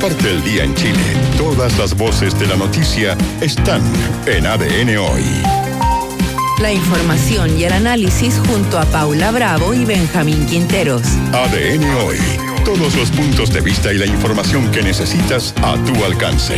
Parte el día en Chile. Todas las voces de la noticia están en ADN Hoy. La información y el análisis junto a Paula Bravo y Benjamín Quinteros. ADN Hoy. Todos los puntos de vista y la información que necesitas a tu alcance.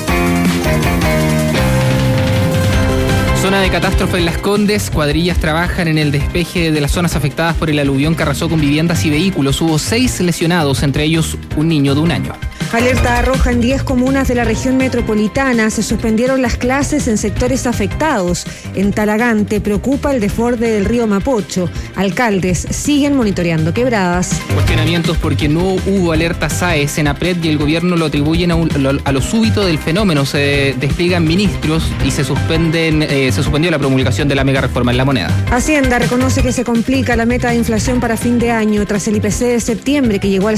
Zona de catástrofe en Las Condes. Cuadrillas trabajan en el despeje de las zonas afectadas por el aluvión que arrasó con viviendas y vehículos. Hubo 6 lesionados, entre ellos un niño de 1 año. Alerta roja en 10 comunas de la región metropolitana. Se suspendieron las clases en sectores afectados. En Talagante preocupa el desborde del río Mapocho. Alcaldes siguen monitoreando quebradas. Cuestionamientos porque no hubo alerta SAES en APRED y el gobierno lo atribuyen a lo súbito del fenómeno. Se despliegan ministros y se suspendió la promulgación de la mega reforma en la moneda. Hacienda reconoce que se complica la meta de inflación para fin de año tras el IPC de septiembre que llegó al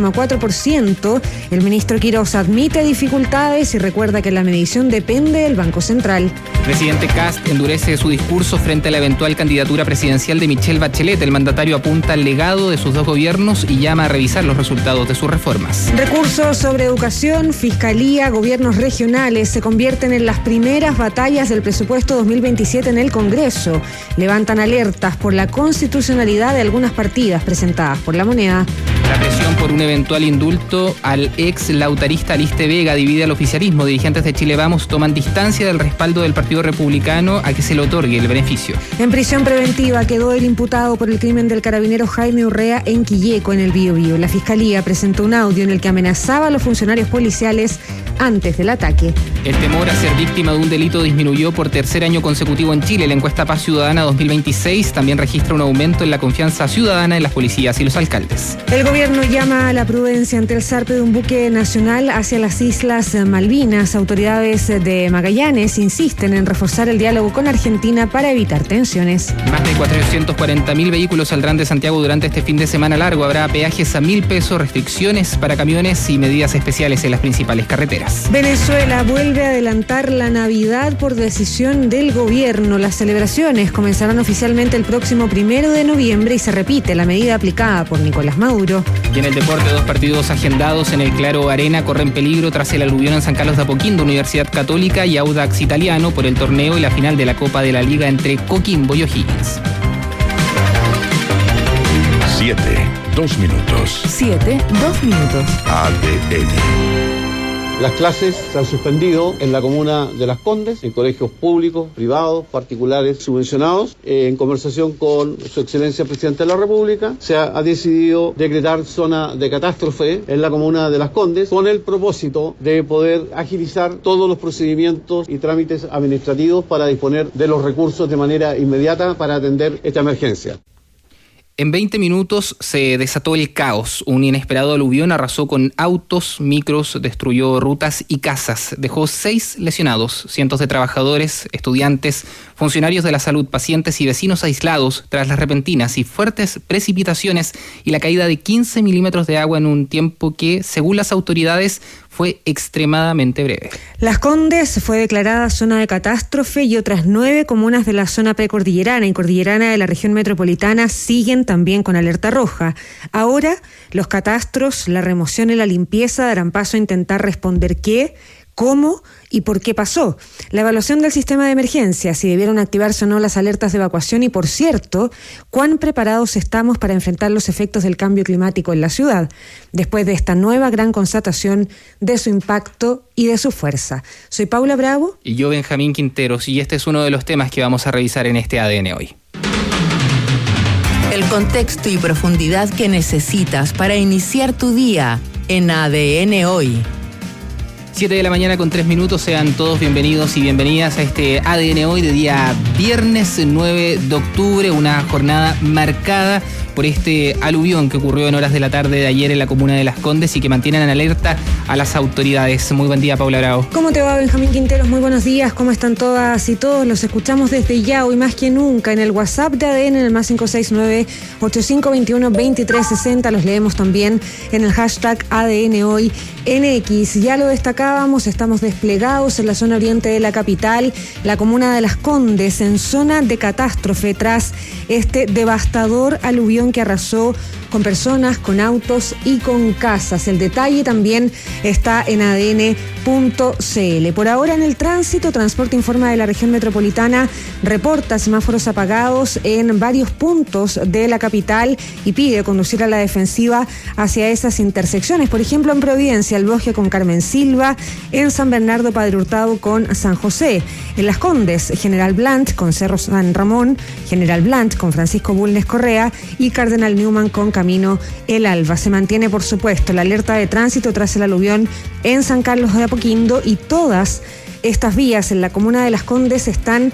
0,4%. El ministro Quirós admite dificultades y recuerda que la medición depende del Banco Central. Presidente Kast endurece su discurso frente a la eventual candidatura presidencial de Michelle Bachelet. El mandatario apunta al legado de sus 2 gobiernos y llama a revisar los resultados de sus reformas. Recursos sobre educación, fiscalía, gobiernos regionales se convierten en las primeras batallas del presupuesto 2027 en el Congreso. Levantan alertas por la constitucionalidad de algunas partidas presentadas por la moneda. La presión por un eventual indulto al ex lautarista Aliste Vega divide al oficialismo. Dirigentes de Chile Vamos toman distancia del respaldo del Partido Republicano a que se le otorgue el beneficio. En prisión preventiva quedó el imputado por el crimen del carabinero Jaime Urrea en Quilleco, en el Biobío. La Fiscalía presentó un audio en el que amenazaba a los funcionarios policiales antes del ataque. El temor a ser víctima de un delito disminuyó por 3er año consecutivo en Chile. La encuesta Paz Ciudadana 2026 también registra un aumento en la confianza ciudadana en las policías y los alcaldes. El gobierno llama a la prudencia ante el zarpe de un buque nacional hacia las Islas Malvinas. Autoridades de Magallanes insisten en reforzar el diálogo con Argentina para evitar tensiones. Más de 440.000 vehículos saldrán de Santiago durante este fin de semana largo. Habrá peajes a 1.000 pesos, restricciones para camiones y medidas especiales en las principales carreteras. Venezuela vuelve a adelantar la Navidad por decisión del gobierno. Las celebraciones comenzarán oficialmente el próximo 1 de noviembre y se repite la medida aplicada por Nicolás Maduro. Y en el deporte, 2 partidos agendados en el Claro Arena corren peligro tras el aluvión en San Carlos de Apoquindo. Universidad Católica y Audax Italiano por el torneo y la final de la Copa de la Liga entre Coquimbo y O'Higgins. 7, 2 minutos. 7, 2 minutos. ADN. Las clases se han suspendido en la comuna de Las Condes, en colegios públicos, privados, particulares, subvencionados. En conversación con Su Excelencia el Presidente de la República, se ha decidido decretar zona de catástrofe en la comuna de Las Condes con el propósito de poder agilizar todos los procedimientos y trámites administrativos para disponer de los recursos de manera inmediata para atender esta emergencia. En 20 minutos se desató el caos. Un inesperado aluvión arrasó con autos, micros, destruyó rutas y casas. Dejó 6 lesionados, cientos de trabajadores, estudiantes, funcionarios de la salud, pacientes y vecinos aislados tras las repentinas y fuertes precipitaciones y la caída de 15 milímetros de agua en un tiempo que, según las autoridades, fue extremadamente breve. Las Condes fue declarada zona de catástrofe y otras 9 comunas de la zona precordillerana y cordillerana de la región metropolitana siguen también con alerta roja. Ahora, los catastros, la remoción y la limpieza darán paso a intentar responder qué, cómo y por qué pasó. La evaluación del sistema de emergencia, si debieron activarse o no las alertas de evacuación y, por cierto, cuán preparados estamos para enfrentar los efectos del cambio climático en la ciudad, después de esta nueva gran constatación de su impacto y de su fuerza. Soy Paula Bravo. Y yo, Benjamín Quinteros, y este es uno de los temas que vamos a revisar en este ADN hoy. El contexto y profundidad que necesitas para iniciar tu día en ADN Hoy. 7 de la mañana con 3 minutos, sean todos bienvenidos y bienvenidas a este ADN Hoy de día viernes 9 de octubre, una jornada marcada por este aluvión que ocurrió en horas de la tarde de ayer en la comuna de Las Condes y que mantienen en alerta a las autoridades. Muy buen día, Paula Bravo. ¿Cómo te va, Benjamín Quinteros? Muy buenos días, ¿cómo están todas y todos? Los escuchamos desde ya, hoy más que nunca, en el WhatsApp de ADN, en el más 569-8521-2360. Los leemos también en el hashtag ADN Hoy NX. Ya lo destacaba destacábamos, estamos desplegados en la zona oriente de la capital, la comuna de Las Condes, en zona de catástrofe tras este devastador aluvión que arrasó con personas, con autos y con casas. El detalle también está en ADN.cl. Por ahora en el tránsito, Transporte informa de la región metropolitana, reporta semáforos apagados en varios puntos de la capital y pide conducir a la defensiva hacia esas intersecciones. Por ejemplo, en Providencia, El Bosque con Carmen Silva, en San Bernardo, Padre Hurtado con San José, en Las Condes, General Blant con Cerro San Ramón, General Blant con Francisco Bulnes Correa y Cardenal Newman con Camino El Alba. Se mantiene, por supuesto, la alerta de tránsito tras el aluvión en San Carlos de Apoquindo y todas estas vías en la comuna de Las Condes están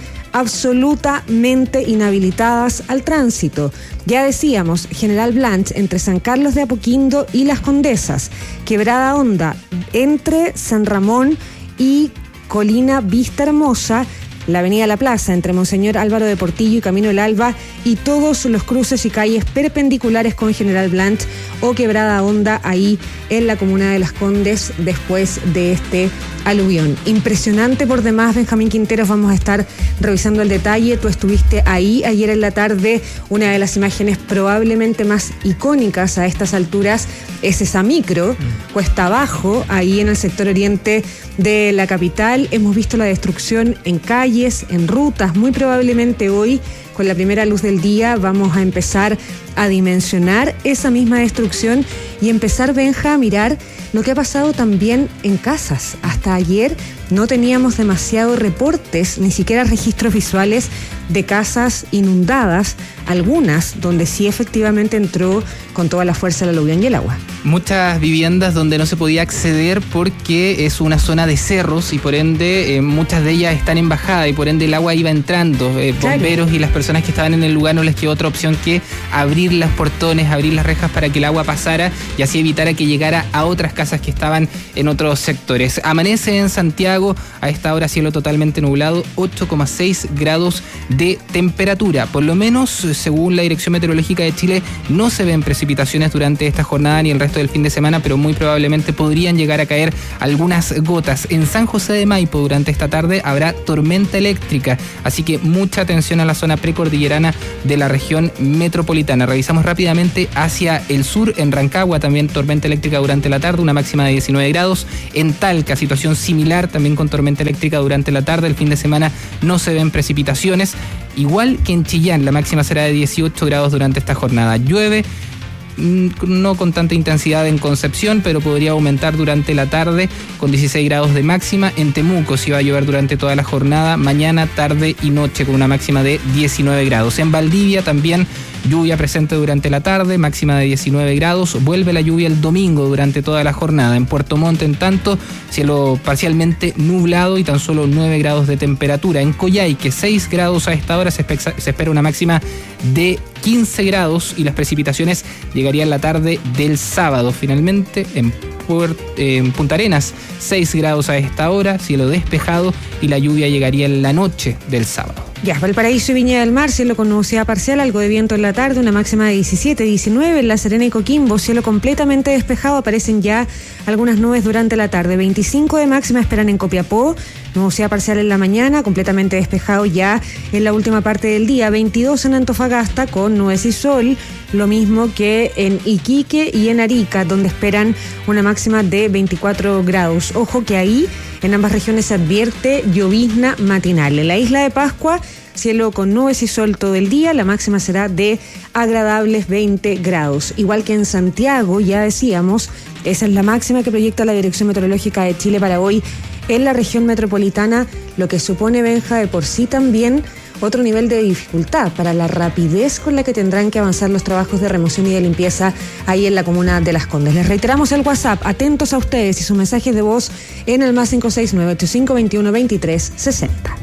absolutamente inhabilitadas al tránsito. Ya decíamos, General Blanch entre San Carlos de Apoquindo y Las Condesas, Quebrada Honda entre San Ramón y Colina Vista Hermosa, la avenida La Plaza entre Monseñor Álvaro de Portillo y Camino El Alba y todos los cruces y calles perpendiculares con General Blanch o Quebrada Honda ahí en la comuna de Las Condes después de este aluvión. Impresionante por demás, Benjamín Quinteros, vamos a estar revisando el detalle. Tú estuviste ahí ayer en la tarde, una de las imágenes probablemente más icónicas a estas alturas es esa micro, cuesta abajo, ahí en el sector oriente de la capital. Hemos visto la destrucción en calles, en rutas, muy probablemente hoy, con la primera luz del día, vamos a empezar a dimensionar esa misma destrucción y empezar, Benja, a mirar lo que ha pasado también en casas. Hasta ayer no teníamos demasiados reportes, ni siquiera registros visuales de casas inundadas, algunas donde sí efectivamente entró con toda la fuerza el aluvión y el agua. Muchas viviendas donde no se podía acceder porque es una zona de cerros y por ende muchas de ellas están en bajada y por ende el agua iba entrando. Bomberos y las personas que estaban en el lugar no les quedó otra opción que abrir los portones, abrir las rejas para que el agua pasara y así evitara que llegara a otras casas que estaban en otros sectores. Amanece en Santiago a esta hora cielo totalmente nublado, 8,6 grados de temperatura. Por lo menos, según la Dirección Meteorológica de Chile, no se ven precipitaciones durante esta jornada ni el resto del fin de semana, pero muy probablemente podrían llegar a caer algunas gotas. En San José de Maipo durante esta tarde habrá tormenta eléctrica, así que mucha atención a la zona precordillerana de la región metropolitana. Revisamos rápidamente hacia el sur, en Rancagua también tormenta eléctrica durante la tarde, una máxima de 19 grados. En Talca, situación similar, también con tormenta eléctrica durante la tarde. El fin de semana no se ven precipitaciones. Igual que en Chillán, la máxima será de 18 grados durante esta jornada. Llueve, no con tanta intensidad en Concepción, pero podría aumentar durante la tarde con 16 grados de máxima. En Temuco sí va a llover durante toda la jornada, mañana, tarde y noche con una máxima de 19 grados. En Valdivia también lluvia presente durante la tarde, máxima de 19 grados. Vuelve la lluvia el domingo durante toda la jornada. En Puerto Montt, en tanto, cielo parcialmente nublado y tan solo 9 grados de temperatura. En Coyhaique, 6 grados a esta hora, se espera una máxima de 15 grados y las precipitaciones llegarían la tarde del sábado. Finalmente, en Punta Arenas, 6 grados a esta hora, cielo despejado y la lluvia llegaría en la noche del sábado. Ya, Valparaíso y Viña del Mar, cielo con nubosidad parcial, algo de viento en la tarde, una máxima de 17, 19. En La Serena y Coquimbo, cielo completamente despejado, aparecen ya algunas nubes durante la tarde. 25 de máxima esperan en Copiapó, nubosidad parcial en la mañana, completamente despejado ya en la última parte del día. 22 en Antofagasta con nubes y sol, lo mismo que en Iquique y en Arica, donde esperan una máxima de 24 grados. Ojo que ahí en ambas regiones se advierte llovizna matinal. En la isla de Pascua, cielo con nubes y sol todo el día, la máxima será de agradables 20 grados. Igual que en Santiago, ya decíamos, esa es la máxima que proyecta la Dirección Meteorológica de Chile para hoy en la región metropolitana, lo que supone, Benja, de por sí también otro nivel de dificultad para la rapidez con la que tendrán que avanzar los trabajos de remoción y de limpieza ahí en la comuna de Las Condes. Les reiteramos el WhatsApp, atentos a ustedes y sus mensajes de voz en el +569 85 21 23 60.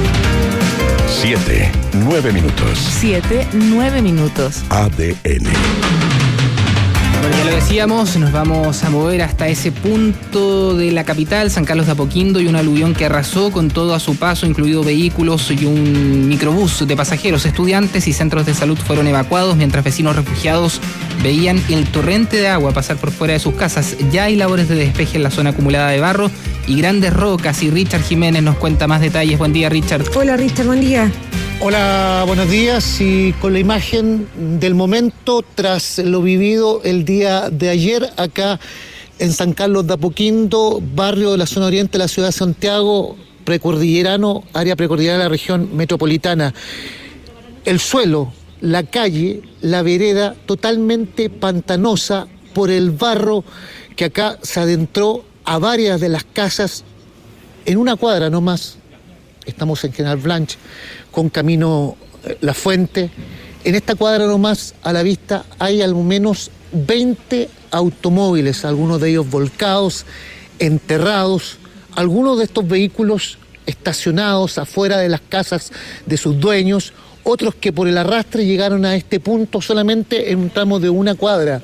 7-9 minutos. 7-9 minutos. ADN. Bueno, ya lo decíamos, nos vamos a mover hasta ese punto de la capital, San Carlos de Apoquindo, y un aluvión que arrasó con todo a su paso, incluido vehículos y un microbús de pasajeros. Estudiantes y centros de salud fueron evacuados, mientras vecinos refugiados veían el torrente de agua pasar por fuera de sus casas. Ya hay labores de despeje en la zona acumulada de barro y grandes rocas, y Richard Jiménez nos cuenta más detalles. Buen día, Richard. Hola, Richard, buen día. Hola, buenos días, y con la imagen del momento tras lo vivido el día de ayer acá en San Carlos de Apoquindo, barrio de la zona oriente de la ciudad de Santiago, precordillerano, área precordillerana de la región metropolitana. El suelo, la calle, la vereda totalmente pantanosa por el barro que acá se adentró a varias de las casas en una cuadra nomás. Estamos en General Blanch con camino La Fuente. En esta cuadra nomás a la vista hay al menos 20 automóviles, algunos de ellos volcados, enterrados, algunos de estos vehículos estacionados afuera de las casas de sus dueños, otros que por el arrastre llegaron a este punto solamente en un tramo de una cuadra.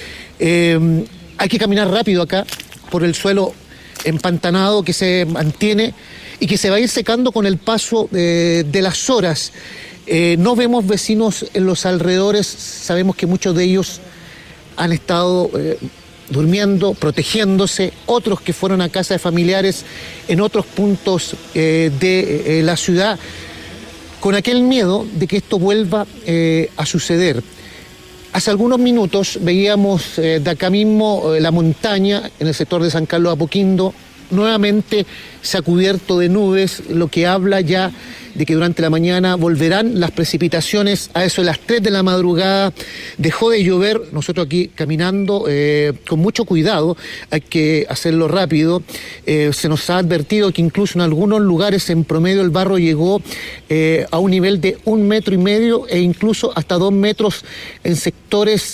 Hay que caminar rápido acá por el suelo empantanado que se mantiene y que se va a ir secando con el paso de las horas. No vemos vecinos en los alrededores, sabemos que muchos de ellos han estado durmiendo, protegiéndose, otros que fueron a casa de familiares en otros puntos de la ciudad, con aquel miedo de que esto vuelva a suceder. Hace algunos minutos veíamos de acá mismo la montaña en el sector de San Carlos de Apoquindo. Nuevamente se ha cubierto de nubes, lo que habla ya de que durante la mañana volverán las precipitaciones. A eso de las 3 de la madrugada dejó de llover. Nosotros aquí caminando con mucho cuidado, hay que hacerlo rápido. Se nos ha advertido que incluso en algunos lugares en promedio el barro llegó a un nivel de 1,5 metros e incluso hasta 2 metros en sectores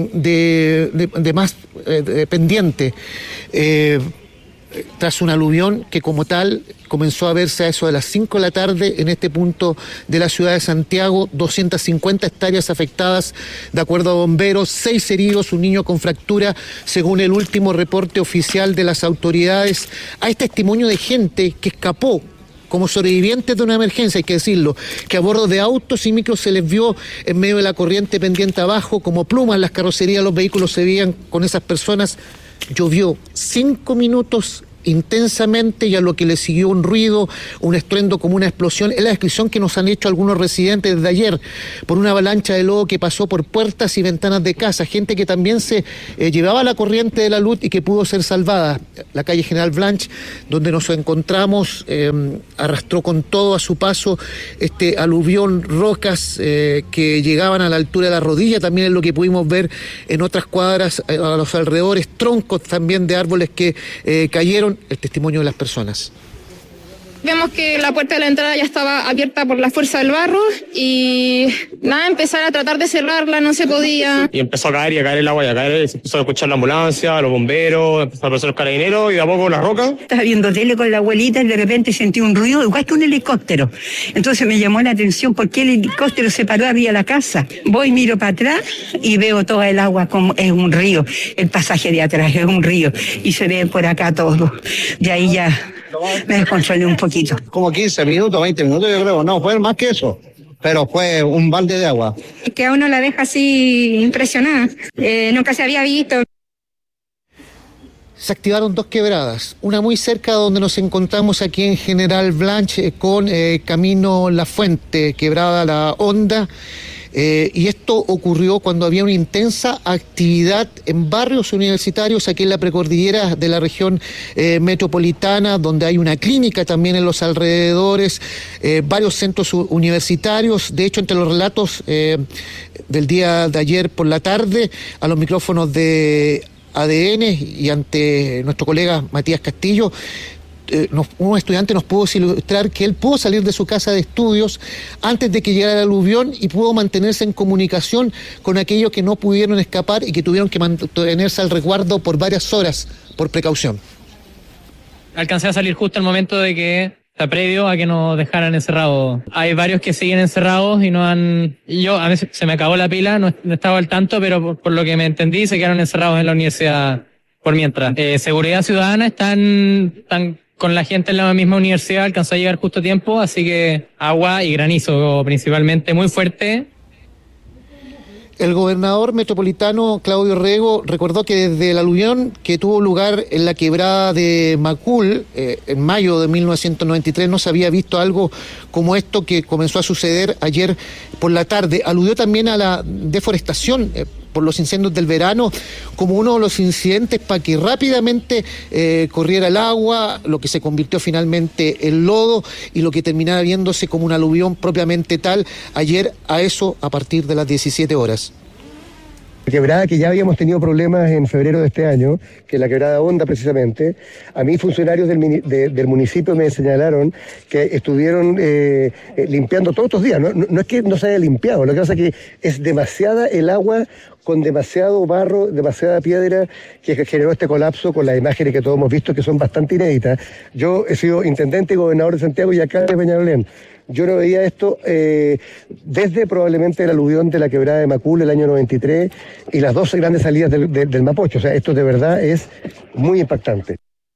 de más pendiente. Tras un aluvión que como tal comenzó a verse a eso de las 5 de la tarde en este punto de la ciudad de Santiago, 250 hectáreas afectadas de acuerdo a bomberos, 6 heridos, un niño con fractura, según el último reporte oficial de las autoridades. Hay testimonio de gente que escapó como sobrevivientes de una emergencia, hay que decirlo, que a bordo de autos y micros se les vio en medio de la corriente pendiente abajo, como plumas las carrocerías, los vehículos se veían con esas personas. Llovió 5 minutos intensamente y a lo que le siguió un ruido, un estruendo como una explosión. Es la descripción que nos han hecho algunos residentes desde ayer por una avalancha de lodo que pasó por puertas y ventanas de casa, gente que también se llevaba la corriente de la luz y que pudo ser salvada. La calle General Blanch, donde nos encontramos, arrastró con todo a su paso este aluvión, rocas que llegaban a la altura de la rodilla, también es lo que pudimos ver en otras cuadras a los alrededores, troncos también de árboles que cayeron. El testimonio de las personas. Vemos que la puerta de la entrada ya estaba abierta por la fuerza del barro y nada, empezar a tratar de cerrarla, no se podía. Y empezó a caer el agua y a caer, se empezó a escuchar la ambulancia, los bomberos, empezó a aparecer los carabineros y de a poco la roca. Estaba viendo tele con la abuelita y de repente sentí un ruido igual que un helicóptero. Entonces me llamó la atención por qué el helicóptero se paró arriba de la casa. Voy, miro para atrás y veo toda el agua como es un río. El pasaje de atrás es un río y se ve por acá todo. De ahí ya me descontrolé un poquito. Como 15 minutos, 20 minutos yo creo, no, fue más que eso, pero fue un balde de agua. Que a uno la deja así impresionada, nunca se había visto. Se activaron 2 quebradas, una muy cerca de donde nos encontramos aquí en General Blanch con camino La Fuente, quebrada La Honda. Y esto ocurrió cuando había una intensa actividad en barrios universitarios aquí en la precordillera de la región metropolitana, donde hay una clínica también en los alrededores, varios centros universitarios. De hecho, entre los relatos del día de ayer por la tarde, a los micrófonos de ADN y ante nuestro colega Matías Castillo, un estudiante nos pudo ilustrar que él pudo salir de su casa de estudios antes de que llegara el aluvión y pudo mantenerse en comunicación con aquellos que no pudieron escapar y que tuvieron que mantenerse al resguardo por varias horas por precaución. Alcancé a salir justo al momento de que, previo a que nos dejaran encerrados. Hay varios que siguen encerrados y no han... Yo, a veces se me acabó la pila, no estaba al tanto, pero por lo que me entendí, se quedaron encerrados en la universidad por mientras. Seguridad Ciudadana están con la gente en la misma universidad, alcanzó a llegar justo a tiempo, así que agua y granizo principalmente muy fuerte. El gobernador metropolitano Claudio Rego recordó que desde el aluvión que tuvo lugar en la quebrada de Macul en mayo de 1993 no se había visto algo como esto que comenzó a suceder ayer por la tarde. Aludió también a la deforestación por los incendios del verano como uno de los incidentes para que rápidamente corriera el agua, lo que se convirtió finalmente en lodo y lo que terminaba viéndose como un aluvión propiamente tal ayer a partir de las 17 horas. Quebrada que ya habíamos tenido problemas en febrero de este año, que es la quebrada Honda precisamente. A mí funcionarios del municipio me señalaron que estuvieron limpiando todos estos días. No es que no se haya limpiado, lo que pasa es que es demasiada el agua con demasiado barro, demasiada piedra que generó este colapso con las imágenes que todos hemos visto que son bastante inéditas. Yo he sido intendente y gobernador de Santiago y alcalde de Peñalolén. Yo no veía esto desde probablemente el aluvión de la quebrada de Macul el año 93 y las 12 grandes salidas del Mapocho. O sea, esto de verdad es muy impactante.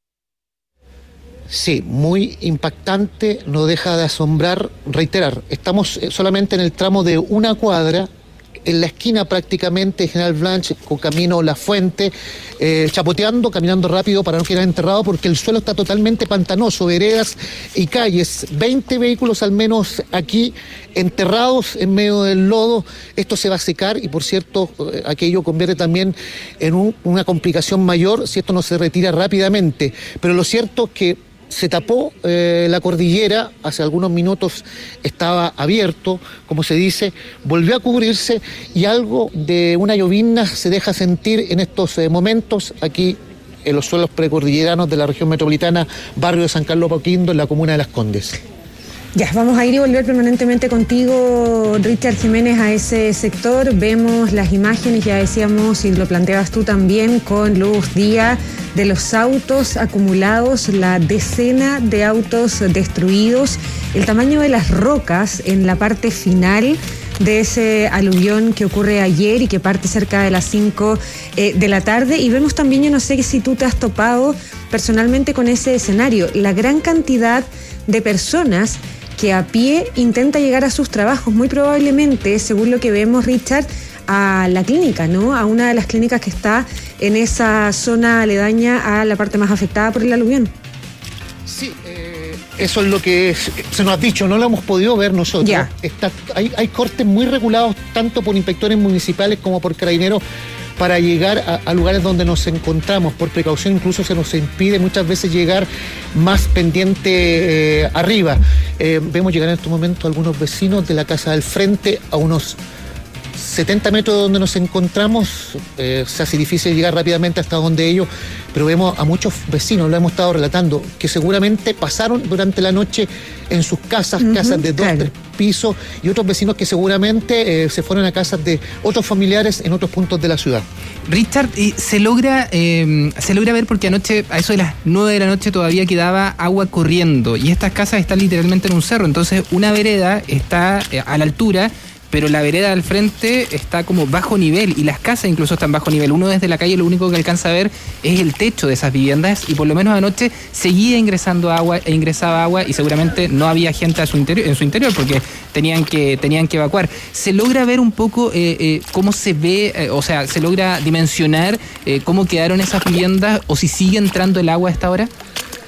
Sí, muy impactante, no deja de asombrar, reiterar, estamos solamente en el tramo de una cuadra, en la esquina prácticamente General Blanche con camino La Fuente, chapoteando, caminando rápido para no quedar enterrado porque el suelo está totalmente pantanoso, veredas y calles, 20 vehículos al menos aquí enterrados en medio del lodo. Esto se va a secar y por cierto aquello convierte también en una complicación mayor si esto no se retira rápidamente, pero lo cierto es que se tapó la cordillera, hace algunos minutos estaba abierto, como se dice, volvió a cubrirse y algo de una llovizna se deja sentir en estos momentos aquí en los suelos precordilleranos de la región metropolitana, barrio de San Carlos Apoquindo, en la comuna de Las Condes. Ya, vamos a ir y volver permanentemente contigo, Richard Jiménez, a ese sector. Vemos las imágenes, ya decíamos, y lo planteabas tú también, con luz día de los autos acumulados, la decena de autos destruidos, el tamaño de las rocas en la parte final de ese aluvión que ocurre ayer y que parte cerca de las 5 de la tarde. Y vemos también, yo no sé si tú te has topado personalmente con ese escenario, la gran cantidad de personas que a pie intenta llegar a sus trabajos, muy probablemente, según lo que vemos, Richard, a la clínica, ¿no? A una de las clínicas que está en esa zona aledaña a la parte más afectada por el aluvión. Sí, eso es lo que se nos ha dicho, no lo hemos podido ver nosotros. Ya. Hay cortes muy regulados tanto por inspectores municipales como por carabineros para llegar a lugares donde nos encontramos. Por precaución incluso se nos impide muchas veces llegar más pendiente arriba. Vemos llegar en estos momentos algunos vecinos de la casa del frente a unos 70 metros de donde nos encontramos. Se hace difícil llegar rápidamente hasta donde ellos, pero vemos a muchos vecinos, lo hemos estado relatando, que seguramente pasaron durante la noche en sus casas, casas de 2, 3 pisos, y otros vecinos que seguramente se fueron a casas de otros familiares en otros puntos de la ciudad. Richard, se logra ver porque anoche, a eso de las 9 de la noche, todavía quedaba agua corriendo, y estas casas están literalmente en un cerro, entonces una vereda está a la altura, pero la vereda al frente está como bajo nivel y las casas incluso están bajo nivel. Uno desde la calle lo único que alcanza a ver es el techo de esas viviendas y por lo menos anoche seguía ingresando agua e ingresaba agua y seguramente no había gente en su interior porque tenían que evacuar. ¿Se logra ver un poco cómo se ve, o sea, se logra dimensionar cómo quedaron esas viviendas o si sigue entrando el agua a esta hora?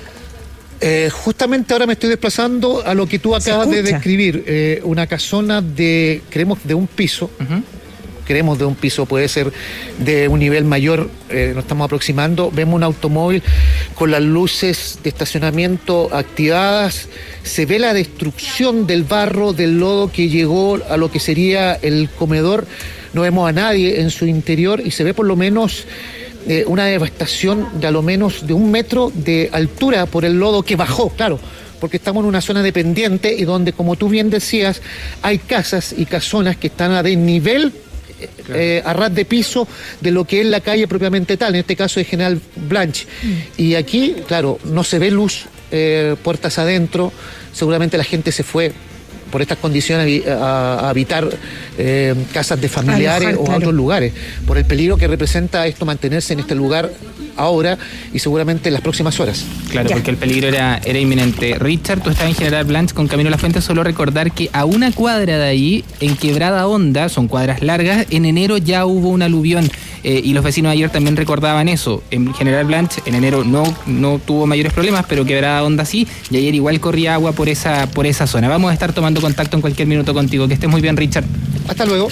Justamente ahora me estoy desplazando a lo que tú acabas de describir, una casona creemos de un piso, creemos de un piso, puede ser de un nivel mayor, nos estamos aproximando, vemos un automóvil con las luces de estacionamiento activadas, se ve la destrucción del barro, del lodo que llegó a lo que sería el comedor, no vemos a nadie en su interior y se ve por lo menos una devastación de a lo menos de 1 metro de altura por el lodo que bajó, claro, porque estamos en una zona de pendiente y donde, como tú bien decías, hay casas y casonas que están a desnivel, a ras de piso de lo que es la calle propiamente tal, en este caso es General Blanche. Y aquí, claro, no se ve luz, puertas adentro, seguramente la gente se fue por estas condiciones a habitar casas de familiares o a otros lugares, por el peligro que representa esto mantenerse en este lugar ahora y seguramente en las próximas horas. Claro, porque el peligro era inminente. Richard, tú estabas en General Blanch con Camilo Lafuente. Solo recordar que a una cuadra de ahí, en Quebrada Honda, son cuadras largas, en enero ya hubo un aluvión. Y los vecinos ayer también recordaban eso. En General Blanch en enero no tuvo mayores problemas, pero Quebrada Honda sí, y ayer igual corría agua por esa zona. Vamos a estar tomando contacto en cualquier minuto contigo. Que estés muy bien, Richard. Hasta luego.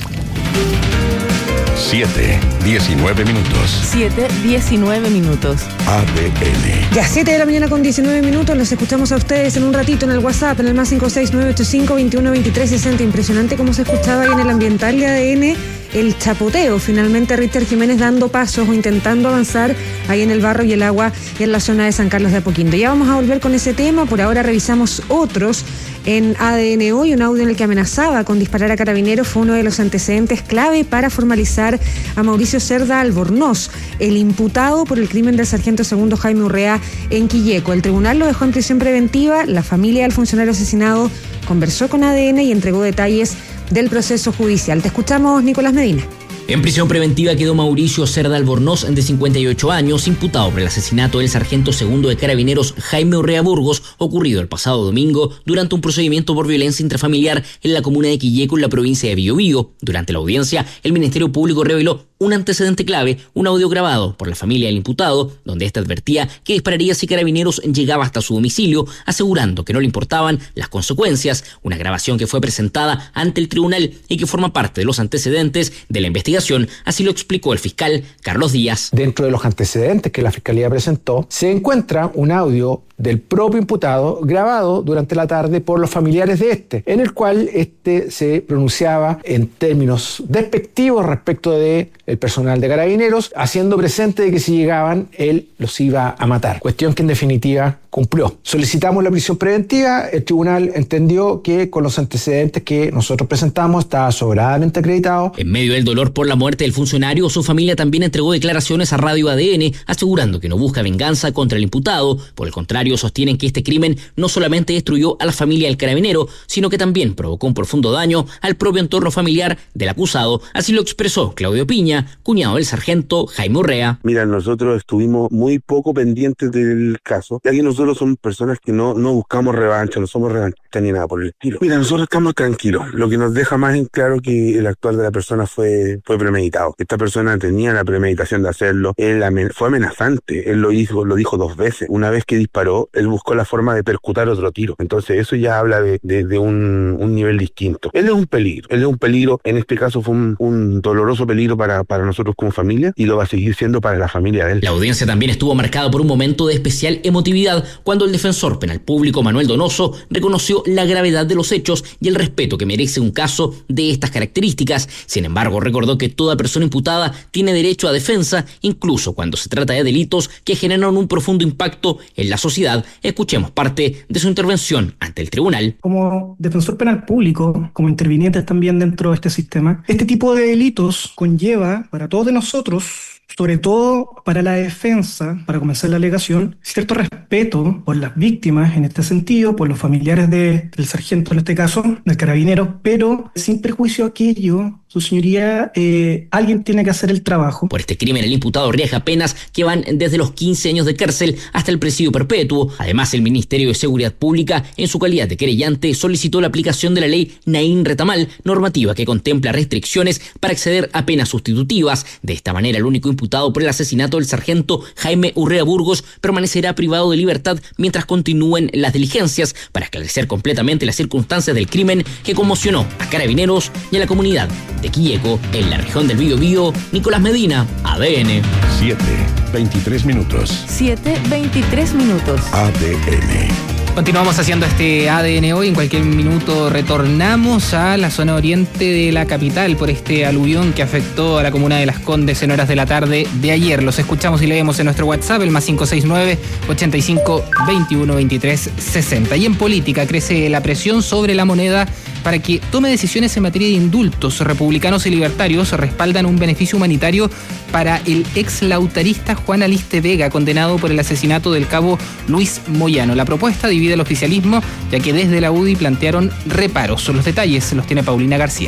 7:19 minutos. 7:19 minutos. ADN. Ya 7 de la mañana con 19 minutos. Los escuchamos a ustedes en un ratito en el WhatsApp, en el más 56985-212360. Impresionante cómo se escuchaba ahí en el ambiental de ADN el chapoteo. Finalmente Richter Jiménez dando pasos o intentando avanzar ahí en el barro y el agua y en la zona de San Carlos de Apoquindo. Ya vamos a volver con ese tema. Por ahora revisamos otros en ADN hoy. Un audio en el que amenazaba con disparar a carabineros fue uno de los antecedentes clave para formalizar a Mauricio Cerda Albornoz, el imputado por el crimen del sargento segundo Jaime Urrea en Quilleco. El tribunal lo dejó en prisión preventiva. La familia del funcionario asesinado conversó con ADN y entregó detalles del proceso judicial. Te escuchamos, Nicolás Medina. En prisión preventiva quedó Mauricio Cerda Albornoz, de 58 años, imputado por el asesinato del sargento segundo de Carabineros Jaime Urrea Burgos, ocurrido el pasado domingo durante un procedimiento por violencia intrafamiliar en la comuna de Quilleco, en la provincia de Biobío. Durante la audiencia, el Ministerio Público reveló un antecedente clave, un audio grabado por la familia del imputado, donde éste advertía que dispararía si Carabineros llegaba hasta su domicilio, asegurando que no le importaban las consecuencias, una grabación que fue presentada ante el tribunal y que forma parte de los antecedentes de la investigación. Así lo explicó el fiscal Carlos Díaz. Dentro de los antecedentes que la Fiscalía presentó, se encuentra un audio del propio imputado grabado durante la tarde por los familiares de este, en el cual este se pronunciaba en términos despectivos respecto de el personal de Carabineros, haciendo presente de que si llegaban él los iba a matar, cuestión que en definitiva cumplió. Solicitamos la prisión preventiva, el tribunal entendió que con los antecedentes que nosotros presentamos estaba sobradamente acreditado. En medio del dolor por la muerte del funcionario, su familia también entregó declaraciones a Radio ADN, asegurando que no busca venganza contra el imputado. Por el contrario, sostienen que este crimen no solamente destruyó a la familia del carabinero, sino que también provocó un profundo daño al propio entorno familiar del acusado. Así lo expresó Claudio Piña, cuñado del sargento Jaime Urrea. Mira, nosotros estuvimos muy poco pendientes del caso, ya que nosotros somos personas que no buscamos revancha, no somos revanchistas ni nada por el estilo. Mira, nosotros estamos tranquilos, lo que nos deja más en claro que el actuar de la persona fue premeditado. Esta persona tenía la premeditación de hacerlo, él fue amenazante, él lo dijo 2 veces. Una vez que disparó, él buscó la forma de percutar otro tiro. Entonces eso ya habla de un nivel distinto. Él es un peligro, en este caso fue un doloroso peligro para nosotros como familia, y lo va a seguir siendo para la familia de él. La audiencia también estuvo marcada por un momento de especial emotividad cuando el defensor penal público Manuel Donoso reconoció la gravedad de los hechos y el respeto que merece un caso de estas características. Sin embargo, recordó que toda persona imputada tiene derecho a defensa, incluso cuando se trata de delitos que generan un profundo impacto en la sociedad. Escuchemos parte de su intervención ante el tribunal. Como defensor penal público, como intervinientes también dentro de este sistema, este tipo de delitos conlleva para todos de nosotros, sobre todo para la defensa, para comenzar la alegación, cierto respeto por las víctimas en este sentido, por los familiares del sargento en este caso, del carabinero, pero sin perjuicio a aquello, su señoría, alguien tiene que hacer el trabajo. Por este crimen el imputado riesga penas que van desde los 15 años de cárcel hasta el presidio perpetuo. Además, el Ministerio de Seguridad Pública, en su calidad de querellante, solicitó la aplicación de la ley Naín Retamal, normativa que contempla restricciones para acceder a penas sustitutivas. De esta manera, el único imputado por el asesinato del sargento Jaime Urrea Burgos permanecerá privado de libertad mientras continúen las diligencias para esclarecer completamente las circunstancias del crimen que conmocionó a Carabineros y a la comunidad de Quilleco, en la región del Biobío. Nicolás Medina, ADN. 7:23 minutos. 7:23 minutos. ADN. Continuamos haciendo este ADN hoy. En cualquier minuto retornamos a la zona oriente de la capital por este aluvión que afectó a la comuna de Las Condes en horas de la tarde de ayer. Los escuchamos y leemos en nuestro WhatsApp, el más 569-85-21-23-60. Y en política crece la presión sobre la moneda para que tome decisiones en materia de indultos. Republicanos y libertarios respaldan un beneficio humanitario para el ex lautarista Juan Aliste Vega, condenado por el asesinato del cabo Luis Moyano. La propuesta divide el oficialismo, ya que desde la UDI plantearon reparos. Los detalles los tiene Paulina García.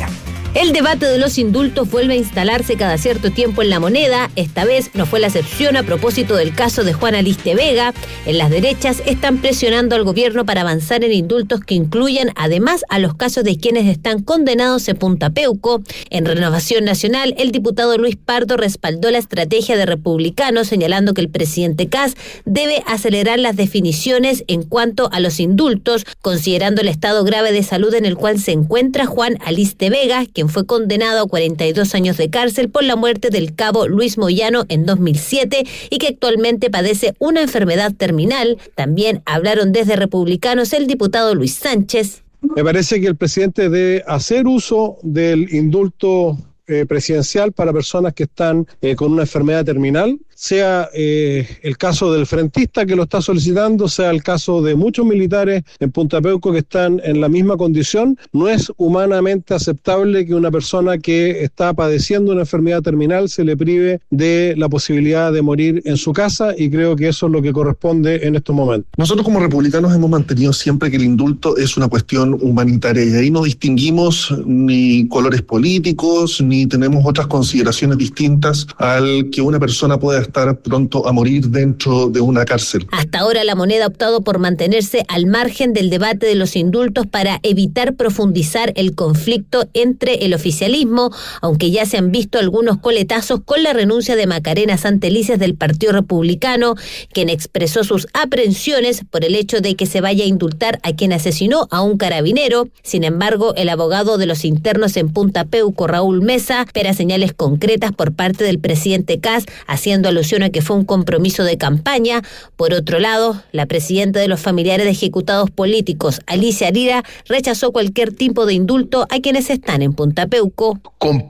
El debate de los indultos vuelve a instalarse cada cierto tiempo en La Moneda. Esta vez no fue la excepción a propósito del caso de Juan Aliste Vega. En las derechas están presionando al gobierno para avanzar en indultos que incluyan además a los casos de quienes están condenados en Punta Peuco. En Renovación Nacional, el diputado Luis Pardo respaldó la estrategia de Republicanos, señalando que el presidente Kast debe acelerar las definiciones en cuanto a los indultos, considerando el estado grave de salud en el cual se encuentra Juan Aliste Vega, quien fue condenado a 42 años de cárcel por la muerte del cabo Luis Moyano en 2007 y que actualmente padece una enfermedad terminal. También hablaron desde Republicanos el diputado Luis Sánchez. Me parece que el presidente debe hacer uso del indulto presidencial para personas que están con una enfermedad terminal, sea el caso del frentista que lo está solicitando, sea el caso de muchos militares en Punta Peuco que están en la misma condición. No es humanamente aceptable que una persona que está padeciendo una enfermedad terminal se le prive de la posibilidad de morir en su casa, y creo que eso es lo que corresponde en estos momentos. Nosotros como republicanos hemos mantenido siempre que el indulto es una cuestión humanitaria, y ahí no distinguimos ni colores políticos, ni tenemos otras consideraciones distintas al que una persona pueda estar pronto a morir dentro de una cárcel. Hasta ahora La Moneda ha optado por mantenerse al margen del debate de los indultos para evitar profundizar el conflicto entre el oficialismo, aunque ya se han visto algunos coletazos con la renuncia de Macarena Santelices del Partido Republicano, quien expresó sus aprehensiones por el hecho de que se vaya a indultar a quien asesinó a un carabinero. Sin embargo, el abogado de los internos en Punta Peuco, Raúl Mesa, espera señales concretas por parte del presidente Kast, haciendo alusión a que fue un compromiso de campaña. Por otro lado, la presidenta de los familiares de ejecutados políticos, Alicia Arira, rechazó cualquier tipo de indulto a quienes están en Punta Peuco.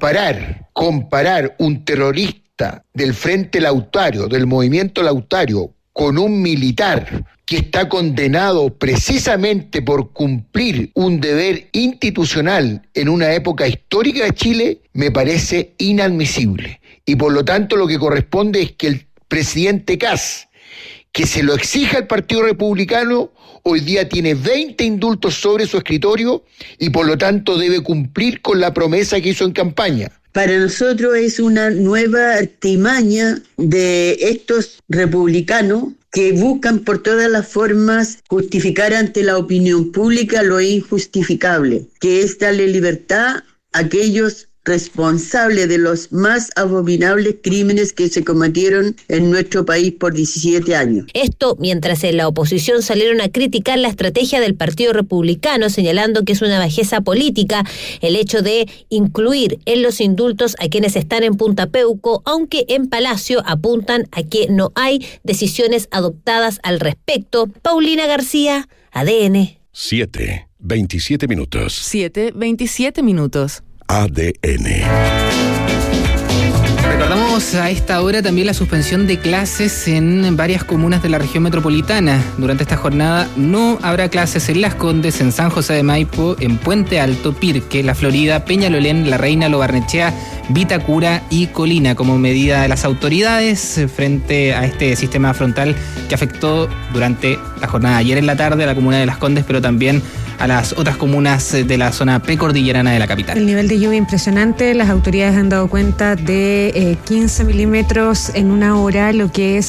Comparar un terrorista del Frente Lautario, del movimiento Lautario, con un militar que está condenado precisamente por cumplir un deber institucional en una época histórica de Chile, me parece inadmisible. Y por lo tanto lo que corresponde es que el presidente Kast, que se lo exija al Partido Republicano, hoy día tiene 20 indultos sobre su escritorio y por lo tanto debe cumplir con la promesa que hizo en campaña. Para nosotros es una nueva artimaña de estos republicanos que buscan por todas las formas justificar ante la opinión pública lo injustificable, que es darle libertad a aquellos responsables de los más abominables crímenes que se cometieron en nuestro país por 17 años. Esto mientras en la oposición salieron a criticar la estrategia del Partido Republicano, señalando que es una bajeza política el hecho de incluir en los indultos a quienes están en Punta Peuco, aunque en Palacio apuntan a que no hay decisiones adoptadas al respecto. Paulina García, ADN. 7:27 minutos. 7:27 minutos. ADN. Recordamos a esta hora también la suspensión de clases en varias comunas de la región metropolitana. Durante esta jornada no habrá clases en Las Condes, en San José de Maipo, en Puente Alto, Pirque, La Florida, Peñalolén, La Reina, Lo Barnechea, Vitacura y Colina, como medida de las autoridades frente a este sistema frontal que afectó durante la jornada de ayer en la tarde a la comuna de Las Condes, pero también a las otras comunas de la zona precordillerana de la capital. El nivel de lluvia impresionante, las autoridades han dado cuenta de 15 milímetros en una hora, lo que es